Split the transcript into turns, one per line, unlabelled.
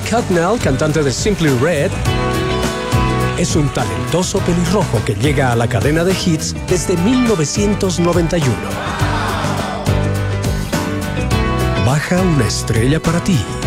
Blake Hucknall, cantante de Simply Red, es un talentoso pelirrojo que llega a la cadena de hits desde 1991. Baja una estrella para ti.